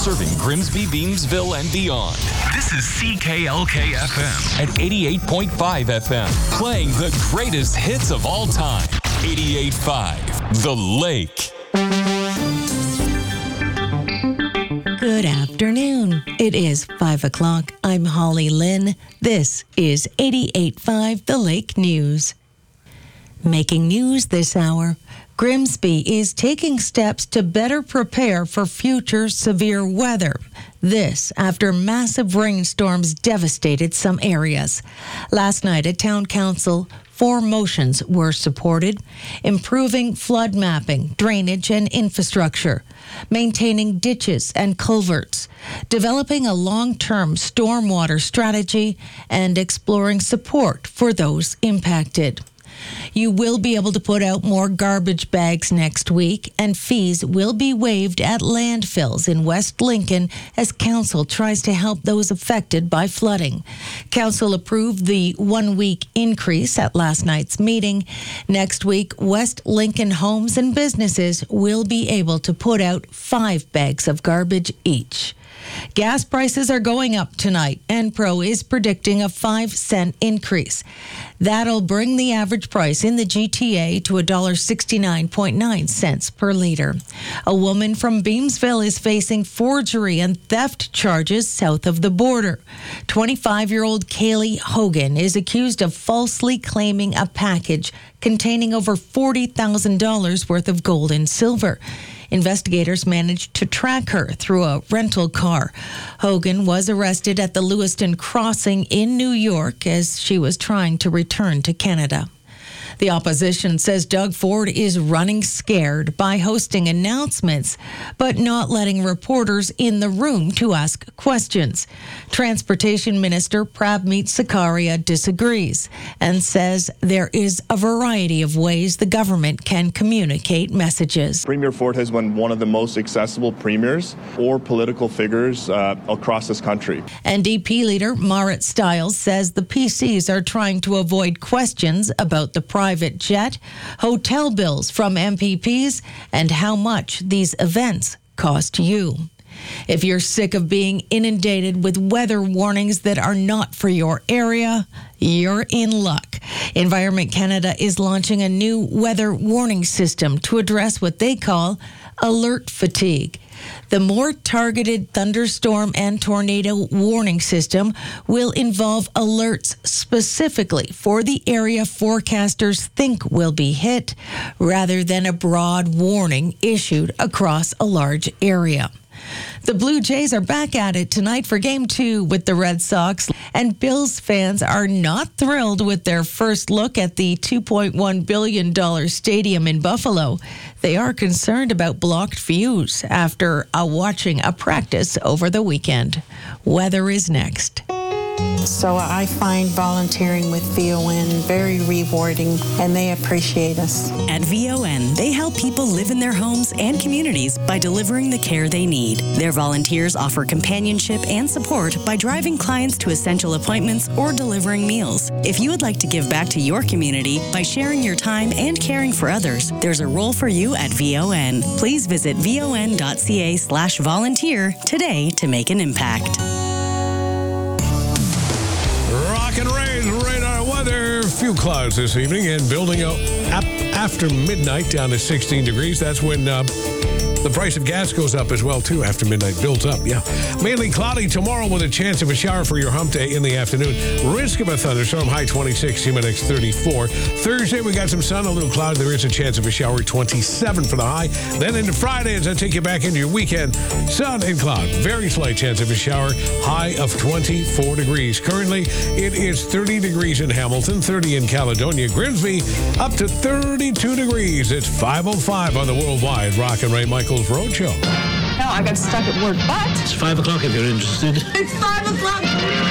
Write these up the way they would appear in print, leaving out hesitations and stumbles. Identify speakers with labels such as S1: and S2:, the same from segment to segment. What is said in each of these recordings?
S1: serving Grimsby, Beamsville, and beyond. This is CKLK FM at 88.5 FM, playing the greatest hits of all time. 88.5, The Lake.
S2: Good afternoon. It is 5 o'clock. I'm Holly Lynn. This is 88.5 The Lake News. Making news this hour, Grimsby is taking steps to better prepare for future severe weather. This after massive rainstorms devastated some areas. Last night at Town Council, 4 motions were supported: improving flood mapping, drainage and infrastructure, maintaining ditches and culverts, developing a long-term stormwater strategy, and exploring support for those impacted. You will be able to put out more garbage bags next week, and fees will be waived at landfills in West Lincoln as Council tries to help those affected by flooding. Council approved the 1-week increase at last night's meeting. Next week, West Lincoln homes and businesses will be able to put out 5 bags of garbage each. Gas prices are going up tonight. Enpro is predicting a 5-cent increase. That'll bring the average price in the GTA to $1.69.9 per liter. A woman from Beamsville is facing forgery and theft charges south of the border. 25-year-old Kaylee Hogan is accused of falsely claiming a package containing over $40,000 worth of gold and silver. Investigators managed to track her through a rental car. Hogan was arrested at the Lewiston Crossing in New York as she was trying to return to Canada. The opposition says Doug Ford is running scared by hosting announcements, but not letting reporters in the room to ask questions. Transportation Minister Prabmeet Sakaria disagrees and says there is a variety of ways the government can communicate messages.
S3: Premier Ford has been one of the most accessible premiers or political figures across this country.
S2: NDP leader Marit Stiles says the PCs are trying to avoid questions about the private jet, hotel bills from MPPs, and how much these events cost you. If you're sick of being inundated with weather warnings that are not for your area, you're in luck. Environment Canada is launching a new weather warning system to address what they call alert fatigue. The more targeted thunderstorm and tornado warning system will involve alerts specifically for the area forecasters think will be hit, rather than a broad warning issued across a large area. The Blue Jays are back at it tonight for Game 2 with the Red Sox, and Bills fans are not thrilled with their first look at the $2.1 billion stadium in Buffalo. They are concerned about blocked views after watching a practice over the weekend. Weather is next.
S4: So I find volunteering with VON very rewarding, and they appreciate us.
S5: At VON, they help people live in their homes and communities by delivering the care they need. Their volunteers offer companionship and support by driving clients to essential appointments or delivering meals. If you would like to give back to your community by sharing your time and caring for others, there's a role for you at VON. Please visit von.ca/volunteer today to make an impact.
S6: Rock and Ray's radar weather. Few clouds this evening and building up after midnight down to 16 degrees. That's when the price of gas goes up as well, too, after midnight. Builds up, yeah. Mainly cloudy tomorrow with a chance of a shower for your hump day in the afternoon. Risk of a thunderstorm, high 26, humid index 34. Thursday, we got some sun, a little cloud. There is a chance of a shower, 27 for the high. Then into Friday, as I take you back into your weekend, sun and cloud. Very slight chance of a shower, high of 24 degrees. Currently, it is 30 degrees in Hamilton, 30 in Caledonia. Grimsby, up to 32 degrees. It's 5:05 on the Worldwide Rock and Ray Michaels Roadshow.
S7: No, I got stuck at work, but...
S8: It's 5 o'clock if you're interested.
S7: It's 5 o'clock!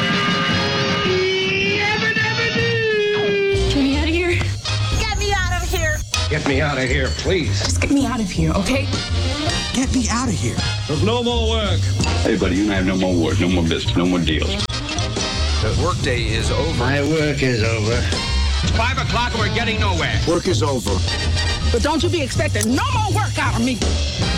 S7: Get me out of here. Get me out of here.
S8: Get me out of here, please.
S7: Just get me out of here, okay?
S8: Get me out of here.
S9: There's no more work.
S10: Hey, buddy, you and I have no more work, no more business, no more deals.
S11: The workday is over.
S8: My work is over.
S11: It's 5 o'clock and we're getting nowhere.
S8: Work is over.
S7: But don't you be expecting no more work out of me.